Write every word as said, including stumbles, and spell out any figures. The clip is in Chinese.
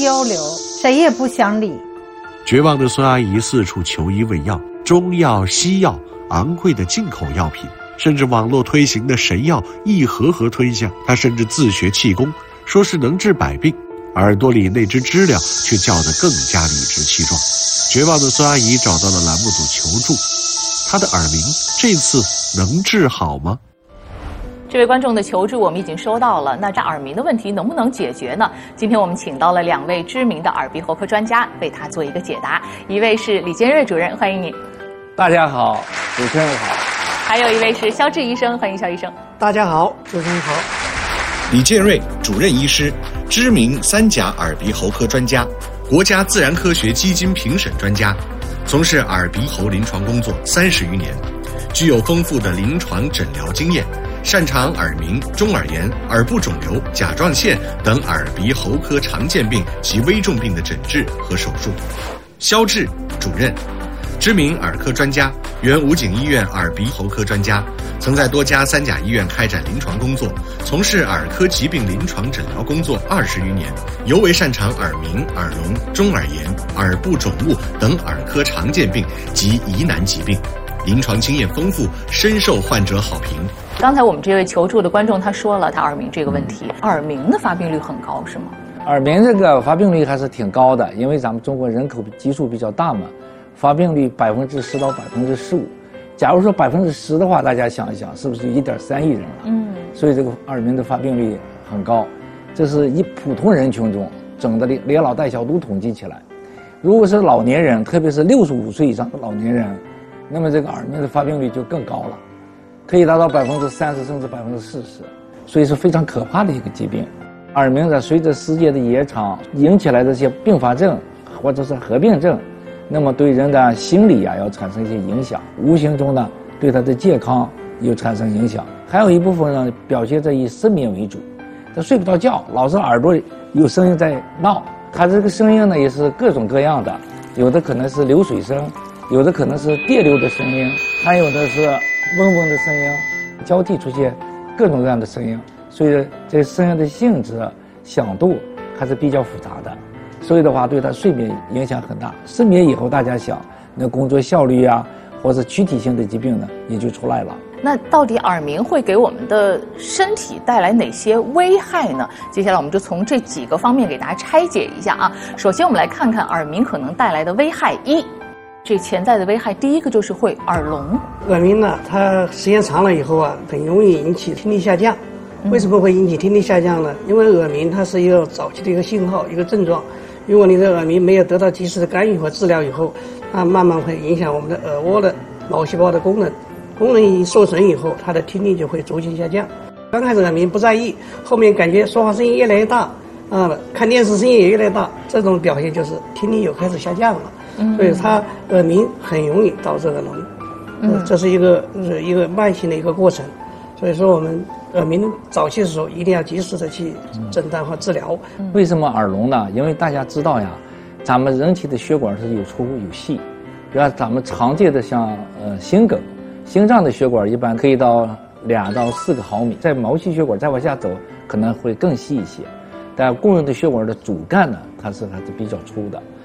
交流，谁也不想理。 绝望的孙阿姨四处求医问药，中药、西药、昂贵的进口药品，甚至网络推行的神药一盒盒吞下。她甚至自学气功，说是能治百病，耳朵里那只知了却叫得更加理直气壮。绝望的孙阿姨找到了栏目组求助，她的耳鸣这次能治好吗？ 这位观众的求助我们已经收到了，那这耳鸣的问题能不能解决呢？今天我们请到了两位知名的耳鼻喉科专家为他做一个解答，一位是李建瑞主任，欢迎你。 大家好，主持人好。 还有一位是肖志医生，欢迎肖医生。 大家好，主持人好。 李建瑞主任医师，知名三甲耳鼻喉科专家，国家自然科学基金评审专家，从事耳鼻喉临床工作三十余年，具有丰富的临床诊疗经验，擅长耳鸣、中耳炎、耳部肿瘤、甲状腺等耳鼻喉科常见病及危重病的诊治和手术。肖志主任，知名耳科专家，原武警医院耳鼻喉科专家，曾在多家三甲医院开展临床工作，从事耳科疾病临床诊疗工作二十余年，尤为擅长耳鸣、耳聋、中耳炎、耳部肿物等耳科常见病及疑难疾病，临床经验丰富，深受患者好评。 刚才我们这位求助的观众他说了他耳鸣这个问题，耳鸣的发病率很高是吗？ 耳鸣这个发病率还是挺高的，因为咱们中国人口基数比较大嘛，发病率百分之十到百分之十五。假如说百分之十的话，大家想一想，是不是一点三亿人了？嗯，所以这个耳鸣的发病率很高，这是以普通人群中整的连老带小都统计起来。如果是老年人，特别是六十五岁以上的老年人，那么这个耳鸣的发病率就更高了，可以达到百分之三十甚至百分之四十，所以是非常可怕的一个疾病。耳鸣呢，随着时间的延长，引起来的这些并发症或者是合并症，那么对人的心理啊要产生一些影响，无形中呢对他的健康有产生影响。还有一部分呢表现在以失眠为主，他睡不着觉，老是耳朵有声音在闹，他这个声音呢也是各种各样的，有的可能是流水声，有的可能是电流的声音，还有的是嗡嗡的声音，交替出现各种各样的声音，所以这声音的性质、响度还是比较复杂的，所以的话对他睡眠影响很大。失眠以后，大家想那工作效率啊，或是躯体性的疾病呢也就出来了。 那到底耳鸣会给我们的身体带来哪些危害呢？接下来我们就从这几个方面给大家拆解一下啊。首先我们来看看耳鸣可能带来的危害一，这潜在的危害第一个就是会耳聋。 耳鸣呢，它时间长了以后啊，很容易引起听力下降。为什么会引起听力下降呢？因为耳鸣它是一个早期的一个信号，一个症状。如果你的耳鸣没有得到及时的干预和治疗以后，它慢慢会影响我们的耳蜗的脑细胞的功能，功能一受损以后，它的听力就会逐渐下降。刚开始耳鸣不在意，后面感觉说话声音越来越大，啊，看电视声音也越来越大，这种表现就是听力又开始下降了。嗯，所以它耳鸣很容易导致耳聋，嗯，这是一个是一个慢性的一个过程。所以说我们耳鸣早期的时候一定要及时的去诊断和治疗。 为什么耳聋呢？因为大家知道呀，咱们人体的血管是有粗有细，比如咱们常见的像呃心梗，心脏的血管一般可以到两到四个毫米，在毛细血管再往下走可能会更细一些，但共用的血管的主干呢，它是还是比较粗的。